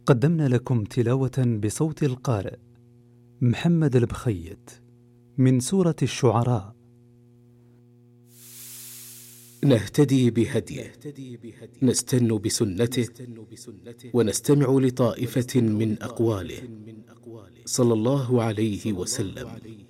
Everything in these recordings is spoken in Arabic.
قدمنا لكم تلاوة بصوت القارئ محمد البخيت من سورة الشعراء. نهتدي بهديه، نستن بسنته، ونستمع لطائفة من أقواله صلى الله عليه وسلم.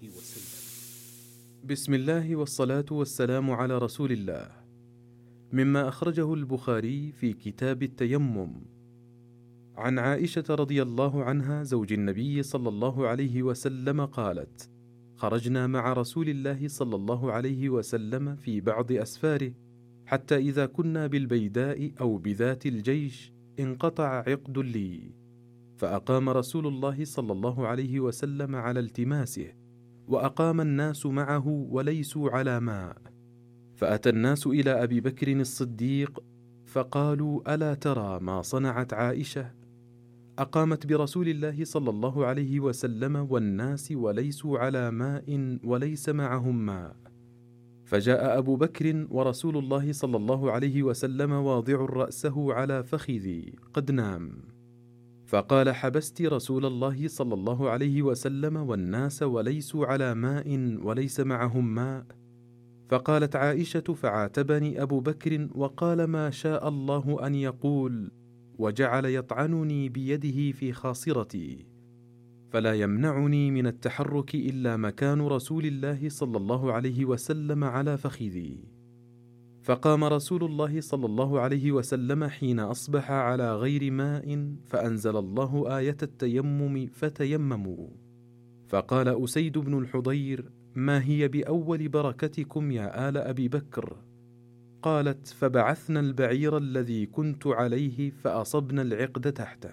بسم الله والصلاة والسلام على رسول الله. مما أخرجه البخاري في كتاب التيمم عن عائشة رضي الله عنها زوج النبي صلى الله عليه وسلم قالت: خرجنا مع رسول الله صلى الله عليه وسلم في بعض أسفاره، حتى إذا كنا بالبيداء أو بذات الجيش انقطع عقد لي، فأقام رسول الله صلى الله عليه وسلم على التماسه، وأقام الناس معه وليسوا على ماء. فأتى الناس إلى أبي بكر الصديق فقالوا: ألا ترى ما صنعت عائشة؟ أقامت برسول الله صلى الله عليه وسلم والناس وليسوا على ماء وليس معهم ماء. فجاء أبو بكر ورسول الله صلى الله عليه وسلم واضع رأسه على فخذي قد نام، فقال: حبست رسول الله صلى الله عليه وسلم والناس وليسوا على ماء وليس معهم ماء؟ فقالت عائشة: فعاتبني أبو بكر وقال: ما شاء الله أن يقول، وجعل يطعنني بيده في خاصرتي، فلا يمنعني من التحرك إلا مكان رسول الله صلى الله عليه وسلم على فخذي. فقام رسول الله صلى الله عليه وسلم حين أصبح على غير ماء، فأنزل الله آية التيمم فتيمموا. فقال أسيد بن الحضير: ما هي بأول بركتكم يا آل أبي بكر؟ قالت: فبعثنا البعير الذي كنت عليه فأصبنا العقد تحته.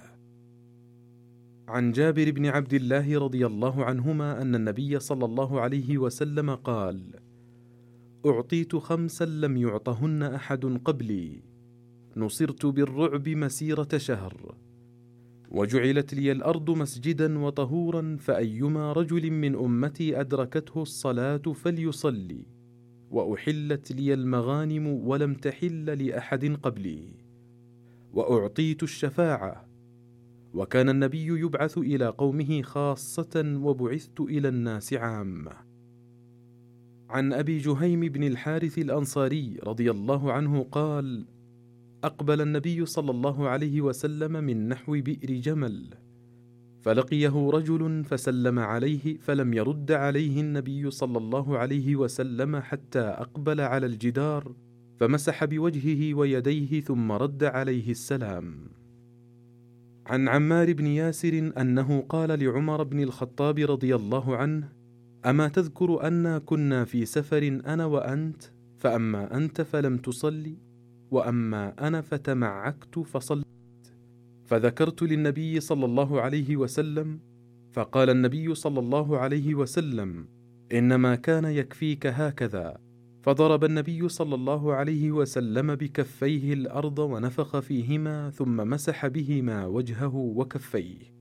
عن جابر بن عبد الله رضي الله عنهما أن النبي صلى الله عليه وسلم قال: أعطيت 5 لم يعطهن أحد قبلي، نصرت بالرعب مسيرة شهر، وجعلت لي الأرض مسجدا وطهورا، فأيما رجل من أمتي أدركته الصلاة فليصلي، وأحلت لي المغانم ولم تحل لأحد قبلي، وأعطيت الشفاعة، وكان النبي يبعث إلى قومه خاصة وبعثت إلى الناس عامة. عن أبي جهيم بن الحارث الأنصاري رضي الله عنه قال: أقبل النبي صلى الله عليه وسلم من نحو بئر جمل، فلقيه رجل فسلم عليه، فلم يرد عليه النبي صلى الله عليه وسلم حتى أقبل على الجدار فمسح بوجهه ويديه ثم رد عليه السلام. عن عمار بن ياسر أنه قال لعمر بن الخطاب رضي الله عنه: أما تذكر أنا كنا في سفر أنا وأنت، فأما أنت فلم تصلي، وأما أنا فتمعكت فصليت، فذكرت للنبي صلى الله عليه وسلم، فقال النبي صلى الله عليه وسلم: إنما كان يكفيك هكذا، فضرب النبي صلى الله عليه وسلم بكفيه الأرض ونفخ فيهما ثم مسح بهما وجهه وكفيه.